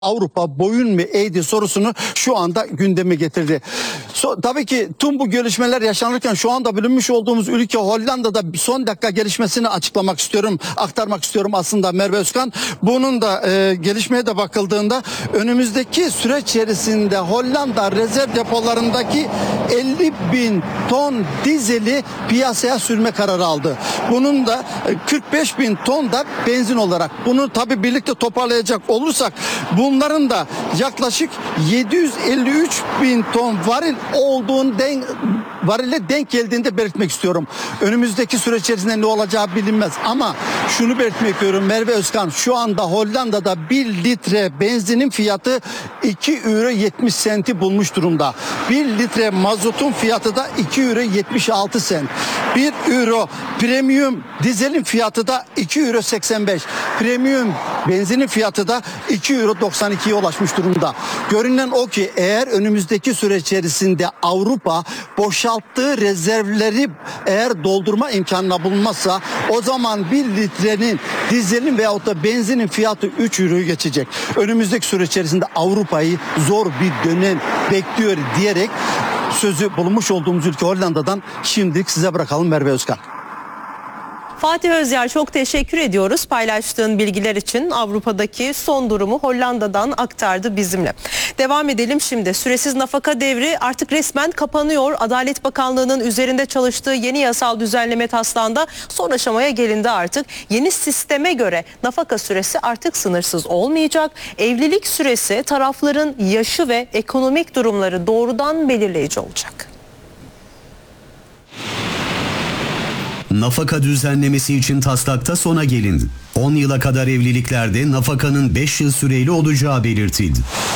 Avrupa boyun mu eğdi sorusunu şu anda gündeme getirdi. Tabii ki tüm bu gelişmeler yaşanırken şu anda bulunmuş olduğumuz ülke Hollanda'da son dakika gelişmesini açıklamak istiyorum, aktarmak istiyorum aslında Merve Özkan. Bunun da gelişmeye de bakıldığında önümüzdeki süreç içerisinde Hollanda rezerv depolarındaki 50.000 ton dizeli piyasaya sürme kararı aldı. Bunun da 45.000 ton da benzin olarak. Bunu tabii birlikte toparlayacak olursak bunların da yaklaşık 753.000 ton varile denk geldiğini belirtmek istiyorum. Önümüzdeki süreç içerisinde ne olacağı bilinmez ama şunu belirtmek istiyorum Merve Özkan, şu anda Hollanda'da 1 litre benzinin fiyatı 2 euro 70 senti bulmuş durumda. 1 litre mazotun fiyatı da 2 euro 76 sent. 1 euro premium dizelin fiyatı da 2 euro 85. Premium benzinin fiyatı da 2 euro 92'ye ulaşmış durumda. Görünen o ki eğer önümüzdeki süreç içerisinde Avrupa boşalttığı rezervleri eğer doldurma imkanına bulunmazsa o zaman 1 litrenin dizelin veyahut da benzinin fiyatı 3 euroyu geçecek. Önümüzdeki süreç içerisinde Avrupa'yı zor bir dönem bekliyor diyerek sözü bulunmuş olduğumuz ülke Hollanda'dan şimdilik size bırakalım Merve Özkan. Fatih Özyar, çok teşekkür ediyoruz paylaştığın bilgiler için. Avrupa'daki son durumu Hollanda'dan aktardı bizimle. Devam edelim şimdi. Süresiz nafaka devri artık resmen kapanıyor. Adalet Bakanlığı'nın üzerinde çalıştığı yeni yasal düzenleme taslağında son aşamaya gelindi artık. Yeni sisteme göre nafaka süresi artık sınırsız olmayacak. Evlilik süresi tarafların yaşı ve ekonomik durumları doğrudan belirleyici olacak. Nafaka düzenlemesi için taslakta sona gelindi. 10 yıla kadar evliliklerde nafakanın 5 yıl süreli olacağı belirtildi.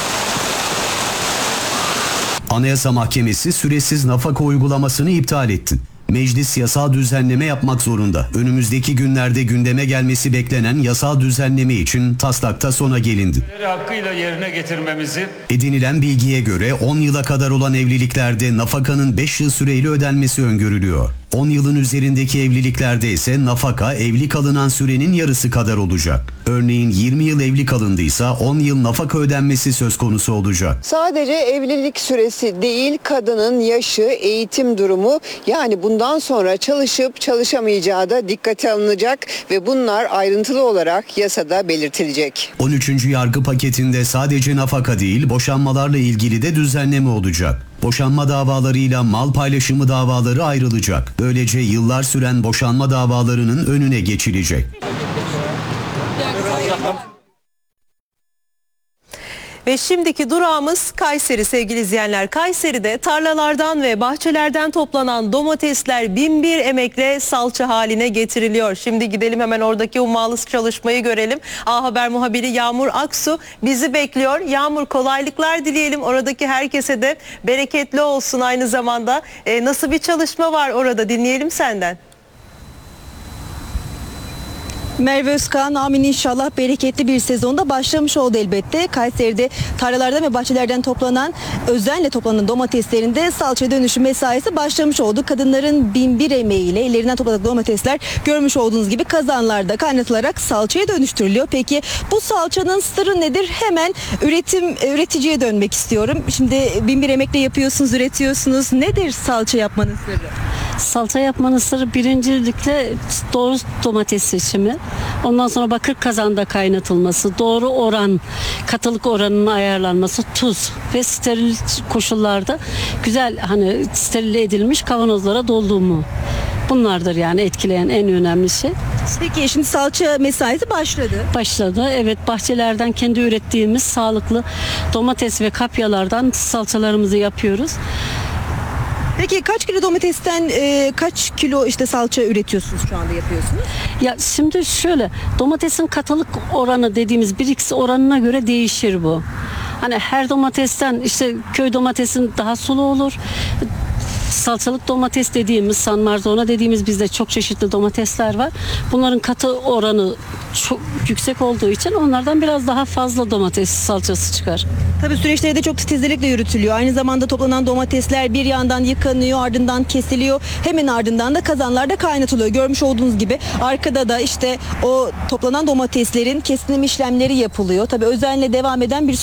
Anayasa Mahkemesi süresiz nafaka uygulamasını iptal etti. Meclis yasal düzenleme yapmak zorunda. Önümüzdeki günlerde gündeme gelmesi beklenen yasal düzenleme için taslakta sona gelindi. Hakkıyla yerine getirmemizi. Edinilen bilgiye göre 10 yıla kadar olan evliliklerde nafakanın 5 yıl süreyle ödenmesi öngörülüyor. 10 yılın üzerindeki evliliklerde ise nafaka evli kalınan sürenin yarısı kadar olacak. Örneğin 20 yıl evli kalındıysa 10 yıl nafaka ödenmesi söz konusu olacak. Sadece evlilik süresi değil, kadının yaşı, eğitim durumu, yani bundan sonra çalışıp çalışamayacağı da dikkate alınacak ve bunlar ayrıntılı olarak yasada belirtilecek. 13. yargı paketinde sadece nafaka değil, boşanmalarla ilgili de düzenleme olacak. Boşanma davalarıyla mal paylaşımı davaları ayrılacak. Böylece yıllar süren boşanma davalarının önüne geçilecek. Ve şimdiki durağımız Kayseri sevgili izleyenler. Kayseri'de tarlalardan ve bahçelerden toplanan domatesler binbir emekle salça haline getiriliyor. Şimdi gidelim hemen oradaki ummalı çalışmayı görelim. A Haber muhabiri Yağmur Aksu bizi bekliyor. Yağmur, kolaylıklar dileyelim. Oradaki herkese de bereketli olsun aynı zamanda. Nasıl bir çalışma var orada, dinleyelim senden. Merve Özkan, amin inşallah, bereketli bir sezonda başlamış oldu elbette. Kayseri'de tarlalardan ve bahçelerden özenle toplanan domateslerin de salça dönüşüm mesaisi başlamış oldu. Kadınların binbir emeğiyle ellerinden topladığı domatesler görmüş olduğunuz gibi kazanlarda kaynatılarak salçaya dönüştürülüyor. Peki bu salçanın sırrı nedir? Hemen üreticiye dönmek istiyorum. Şimdi binbir emekle yapıyorsunuz, üretiyorsunuz. Nedir salça yapmanın sırrı? Salça yapmanın sırrı birincilikle doğru domates seçimi. Ondan sonra bakır kazanda kaynatılması, doğru oran, katılık oranının ayarlanması, tuz ve steril koşullarda güzel steril edilmiş kavanozlara dolduğumu. Bunlardır yani etkileyen en önemli şey. Peki şimdi salça mesaisi başladı. Başladı. Evet, bahçelerden kendi ürettiğimiz sağlıklı domates ve kapyalardan salçalarımızı yapıyoruz. Peki kaç kilo domatesten kaç kilo salça üretiyorsunuz, şu anda yapıyorsunuz? Ya şimdi şöyle, domatesin katılık oranı dediğimiz 1x oranına göre değişir bu. Her domatesten köy domatesin daha sulu olur. salçalık domates dediğimiz, San Marzona dediğimiz bizde çok çeşitli domatesler var. Bunların katı oranı çok yüksek olduğu için onlardan biraz daha fazla domates salçası çıkar. Tabii süreçleri de çok titizlikle yürütülüyor. Aynı zamanda toplanan domatesler bir yandan yıkanıyor, ardından kesiliyor. Hemen ardından da kazanlarda kaynatılıyor. Görmüş olduğunuz gibi arkada da işte o toplanan domateslerin kesim işlemleri yapılıyor. Tabii özenle devam eden bir